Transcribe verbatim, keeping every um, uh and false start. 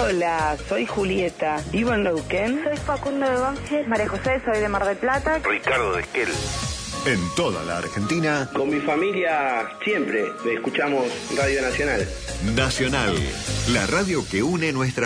Hola, soy Julieta, vivo en Neuquén. Soy Facundo de Banfield. María José, soy de Mar del Plata. Ricardo de Esquel. En toda la Argentina. Con mi familia siempre escuchamos Radio Nacional. Nacional, la radio que une nuestra